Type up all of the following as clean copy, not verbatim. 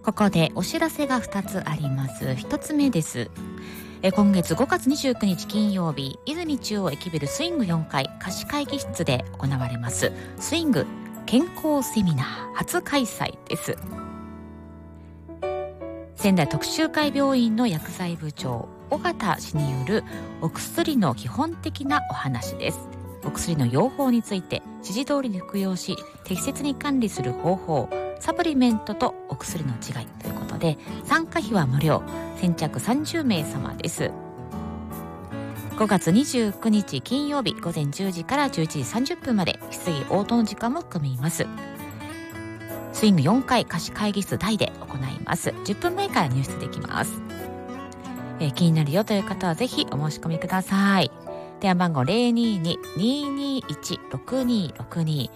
ここでお知らせが2つあります。1つ目です。今月5月29日金曜日、泉中央駅ビルスイング4階貸し会議室で行われますスイング健康セミナー初開催です。仙台特集会病院の薬剤部長尾形氏によるお薬の基本的なお話です。お薬の用法について指示通りに服用し適切に管理する方法、サプリメントとお薬の違いということで、参加費は無料、先着30名様です。5月29日金曜日午前10時から11時30分まで質疑応答の時間も含みます。スイング4階貸し会議室大で行います。10分前から入室できます。気になるよという方はぜひお申し込みください。電話番号 022-221-6262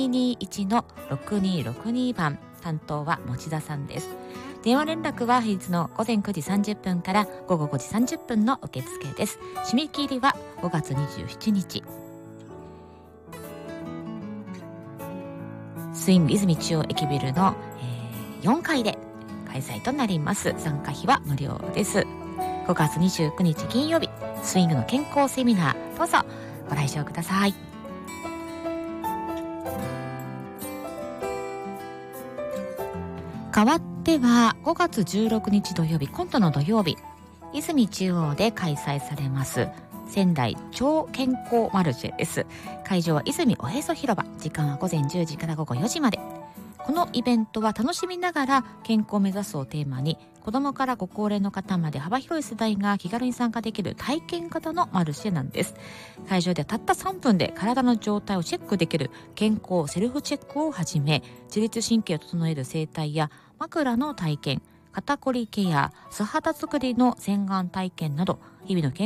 221-6262 番、担当は持田さんです。電話連絡は平日の午前9時30分から午後5時30分の受付です。締め切りは5月27日。スイング泉中央駅ビルの、4階で開催となります。参加費は無料です。5月29日金曜日、スイングの健康セミナー、どうぞご来場ください。代わっては5月16日土曜日、今度の土曜日、泉中央で開催されます仙台超健康マルシェです。会場は泉おへそ広場、時間は午前10時から午後4時まで。このイベントは楽しみながら健康を目指すをテーマに、子どもからご高齢の方まで幅広い世代が気軽に参加できる体験型のマルシェなんです。会場ではたった3分で体の状態をチェックできる健康セルフチェックをはじめ、自律神経を整える整体や枕の体験、肩こりケア、素肌作りの洗顔体験など、日々の健